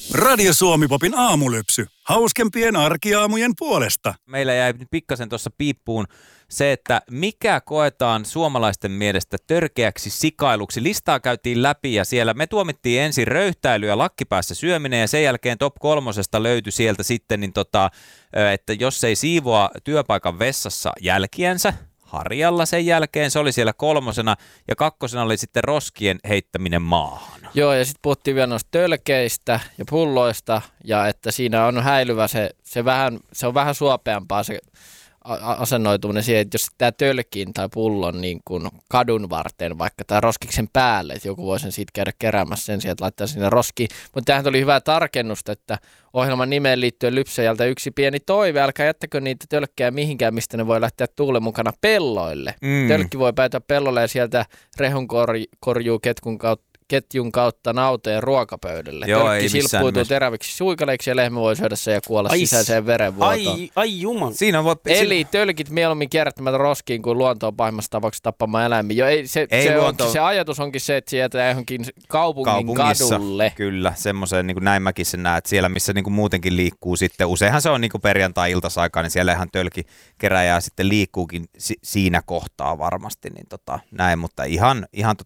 Radio Suomi-popin aamulypsy. Hauskempien arkiaamujen puolesta. Meillä jäi pikkasen tuossa piippuun se, että mikä koetaan suomalaisten mielestä törkeäksi sikailuksi. Listaa käytiin läpi ja siellä me tuomittiin ensin röyhtäily ja lakkipäässä syöminen ja sen jälkeen top 3 löytyi sieltä sitten, että jos ei siivoa työpaikan vessassa jälkiänsä, harjalla sen jälkeen, se oli siellä 3 ja 2 oli sitten roskien heittäminen maahan. Joo, ja sitten puhuttiin vielä noista tölkeistä ja pulloista, ja että siinä on häilyvä se on vähän suopeampaa se asennoituminen siihen, että jos tämä tölkin tai pullon niin kuin kadun varten vaikka tai roskiksen päälle, että joku voi sen siitä käydä keräämässä sen sijaan, että laittaa sinne roskiin. Mutta tähän tuli hyvää tarkennusta, että ohjelman nimeen liittyen Lypsäjältä yksi pieni toive, älkää jättäkö niitä tölkkejä mihinkään, mistä ne voi lähteä tuulen mukana pelloille. Tölkki voi päätyä pellolle ja sieltä rehunkorjuu ketjun kautta nauteen ruokapöydälle. Tölkki silppuutuu teräviksi suikaleiksi ja lehmä voi syödä sen ja kuolla sisäiseen verenvuotoon. Ai juman. Eli tölkit mieluummin kierrättämättä roskiin kuin luontoon pahimmassa tapauksessa tappamaan eläimiä. Se ajatus onkin se, että se jätetään johonkin kaupungin kadulle. Kyllä, semmoiseen niin kuin näin mäkin sen näen, että siellä missä niin kuin muutenkin liikkuu sitten, useinhan se on niin kuin perjantai-iltasaikaan, niin siellä ihan tölkikeräjää sitten liikkuukin siinä kohtaa varmasti, niin näin, mutta ihan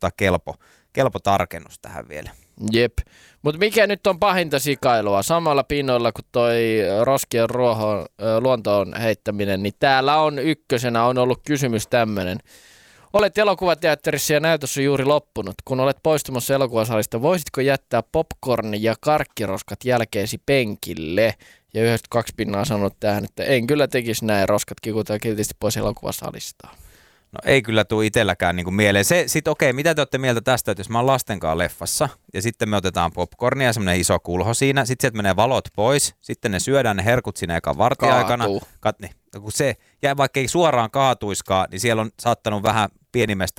kelpo tarkennus tähän vielä. Jep. Mutta mikä nyt on pahinta sikailua? Samalla pinnoilla kuin toi roskien luontoon heittäminen, niin täällä on ykkösenä on ollut kysymys tämmöinen. Olet elokuvateatterissa ja näytös on juuri loppunut. Kun olet poistumassa elokuvasalista, voisitko jättää popcorn ja karkkiroskat jälkeesi penkille? Ja 92% on sanonut tähän, että en kyllä tekisi näin, roskat kikutaan kiltisti pois elokuvasalista. No ei kyllä tule itselläkään niin kuin mieleen. Sitten okei, mitä te olette mieltä tästä, että jos mä oon lastenkaan leffassa ja sitten me otetaan popcornia ja semmoinen iso kulho siinä, sitten sieltä menee valot pois, sitten ne syödään ne herkut siinä ekan varttiaikana. Kun se, ja vaikka ei suoraan kaatuiskaan, niin siellä on saattanut vähän pieni